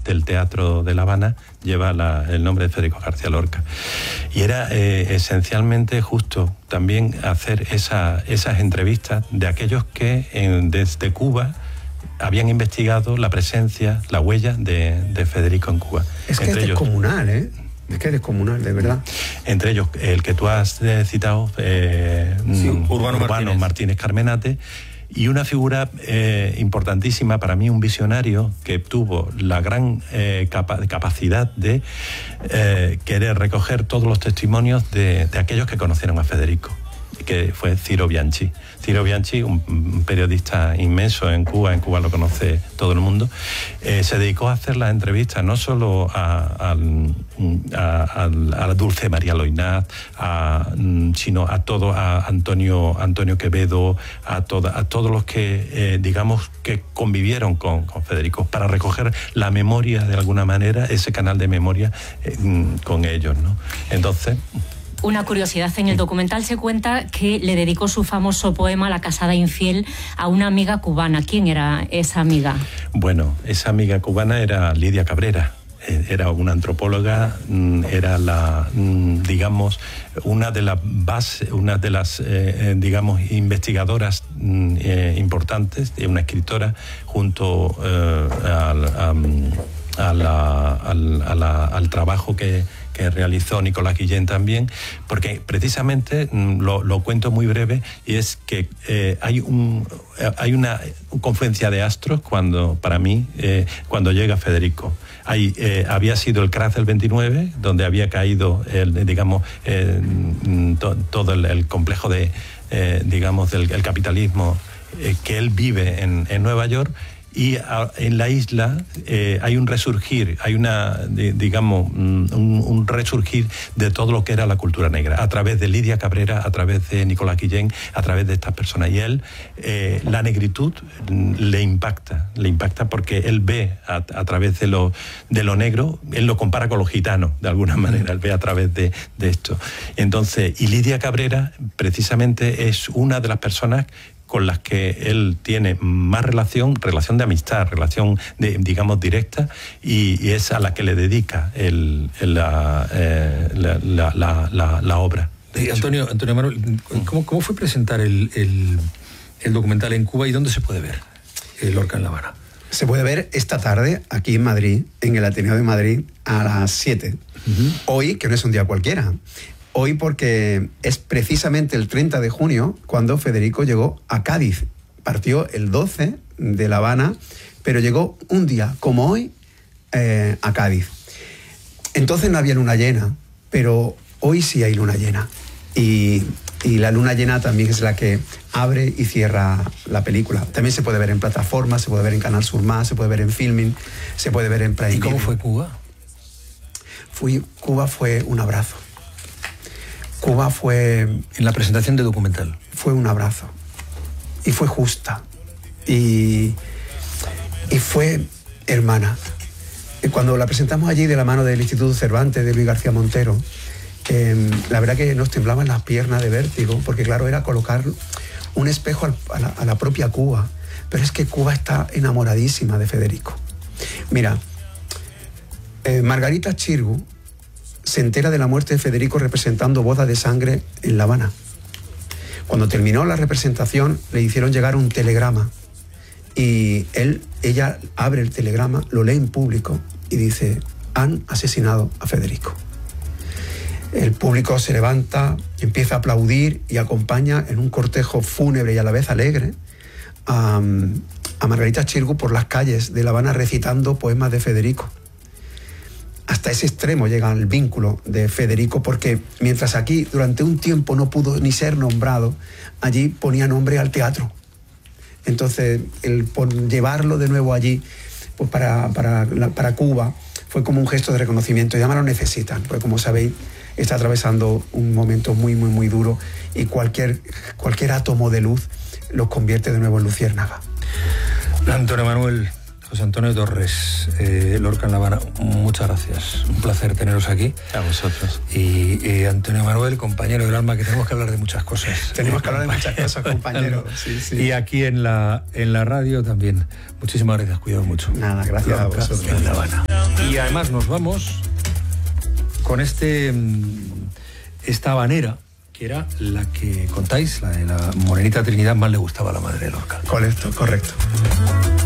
del Teatro de La Habana lleva el nombre de Federico García Lorca. Y era esencialmente justo también hacer esas entrevistas de aquellos que desde Cuba habían investigado la presencia, la huella de Federico en Cuba. Es que es descomunal, ¿eh? Es que es descomunal, de verdad. Entre ellos, el que tú has citado, Urbano Martínez Carmenate, y una figura importantísima para mí, un visionario que tuvo la gran capacidad de querer recoger todos los testimonios de aquellos que conocieron a Federico, que fue Ciro Bianchi. Ciro Bianchi, un periodista inmenso en Cuba lo conoce todo el mundo, se dedicó a hacer las entrevistas no solo a Dulce María Loynaz, sino a Antonio Quevedo, a todos los que, digamos, que convivieron con Federico, para recoger la memoria de alguna manera, ese canal de memoria con ellos, ¿no? Entonces... Una curiosidad, en el documental se cuenta que le dedicó su famoso poema La casada infiel a una amiga cubana. ¿Quién era esa amiga? Bueno, esa amiga cubana era Lidia Cabrera. Era una antropóloga, era digamos, una de las digamos, investigadoras importantes, una escritora, junto al trabajo que realizó Nicolás Guillén también, porque precisamente lo cuento muy breve, y es que hay una confluencia de astros cuando llega Federico. Había sido el crash del 29, donde había caído todo el complejo digamos, del capitalismo que él vive en Nueva York. Y en la isla hay un resurgir, hay un resurgir de todo lo que era la cultura negra, a través de Lidia Cabrera, a través de Nicolás Guillén, a través de estas personas. Y él, la negritud le impacta porque él ve a través de lo negro, él lo compara con los gitanos, de alguna manera, él ve a través de esto. Entonces, y Lidia Cabrera precisamente es una de las personas con las que él tiene más relación de amistad, relación digamos directa, y es a la que le dedica la obra. Antonio Manuel, ¿cómo fue presentar el documental en Cuba y dónde se puede ver Lorca en La Habana? Se puede ver esta tarde aquí en Madrid, en el Ateneo de Madrid, a las 7. Hoy, que no es un día cualquiera. Hoy porque es precisamente el 30 de junio cuando Federico llegó a Cádiz. Partió el 12 de La Habana, pero llegó un día como hoy a Cádiz. Entonces no había luna llena, pero hoy sí hay luna llena. Y la luna llena también es la que abre y cierra la película. También se puede ver en plataformas, se puede ver en Canal Sur Más, se puede ver en Filmin, se puede ver en Prime. ¿Y cómo fue Cuba? Cuba fue un abrazo. Cuba fue... En la presentación de documental. Fue un abrazo. Y fue justa. Y fue hermana. Cuando la presentamos allí de la mano del Instituto Cervantes, de Luis García Montero, la verdad que nos temblaban las piernas de vértigo, porque claro, era colocar un espejo a la propia Cuba. Pero es que Cuba está enamoradísima de Federico. Mira, Margarita Xirgu se entera de la muerte de Federico representando Boda de Sangre en La Habana. Cuando terminó la representación, le hicieron llegar un telegrama y ella abre el telegrama, lo lee en público y dice: han asesinado a Federico. El público se levanta, empieza a aplaudir y acompaña en un cortejo fúnebre y a la vez alegre a Margarita Xirgu por las calles de La Habana recitando poemas de Federico. Hasta ese extremo llega el vínculo de Federico, porque mientras aquí durante un tiempo no pudo ni ser nombrado, allí ponía nombre al teatro. Entonces, llevarlo de nuevo allí, pues para Cuba, fue como un gesto de reconocimiento. Ya me lo necesitan, porque como sabéis, está atravesando un momento muy, muy, muy duro, y cualquier átomo de luz los convierte de nuevo en luciérnaga. Antonio Manuel, José Antonio Torres, Lorca en La Habana, muchas gracias. Un placer teneros aquí. A vosotros. Y Antonio Manuel, compañero del alma, que tenemos que hablar de muchas cosas. Tenemos que hablar de muchas cosas, compañero. Sí, sí. Y aquí en la radio también. Muchísimas gracias, cuidado mucho. Nada, gracias Lorca, a vosotros. en La Habana. Y además nos vamos con esta habanera, que era la que contáis, la de la Morenita Trinidad, más le gustaba a la madre de Lorca. Correcto.